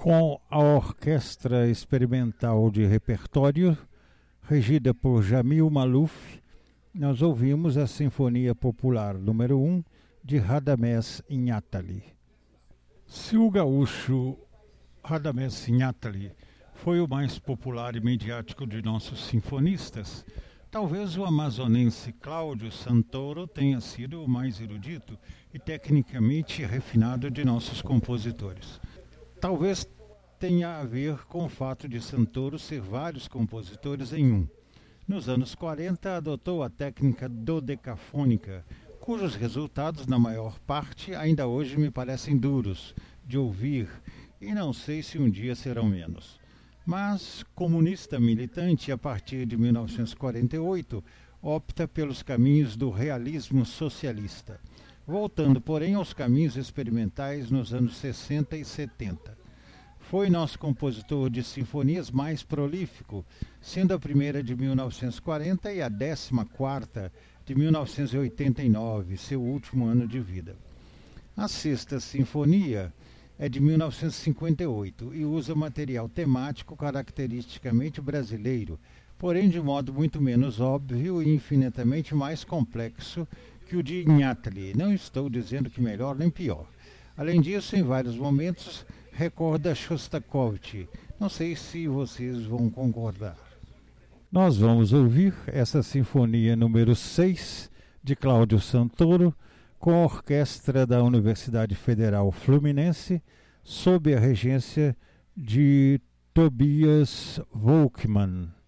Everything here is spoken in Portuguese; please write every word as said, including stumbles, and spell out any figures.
Com a Orquestra Experimental de Repertório, regida por Jamil Maluf, nós ouvimos a Sinfonia Popular número um de Radamés Inátali. Se o gaúcho Radamés Inátali foi o mais popular e mediático de nossos sinfonistas, talvez o amazonense Cláudio Santoro tenha sido o mais erudito e tecnicamente refinado de nossos compositores. Talvez tenha a ver com o fato de Santoro ser vários compositores em um. Nos anos quarenta, adotou a técnica dodecafônica, cujos resultados, na maior parte, ainda hoje me parecem duros de ouvir e não sei se um dia serão menos. Mas, comunista militante, a partir de mil novecentos e quarenta e oito, opta pelos caminhos do realismo socialista, voltando, porém, aos caminhos experimentais nos anos sessenta e setenta. Foi nosso compositor de sinfonias mais prolífico, sendo a primeira de mil novecentos e quarenta e a décima quarta de mil novecentos e oitenta e nove, seu último ano de vida. A sexta sinfonia é de mil novecentos e cinquenta e oito e usa material temático caracteristicamente brasileiro, porém de modo muito menos óbvio e infinitamente mais complexo que o de Inátali. Não estou dizendo que melhor nem pior. Além disso, em vários momentos, recorda Shostakovich. Não sei se vocês vão concordar. Nós vamos ouvir essa Sinfonia número seis de Cláudio Santoro, com a orquestra da Universidade Federal Fluminense, sob a regência de Tobias Volkmann.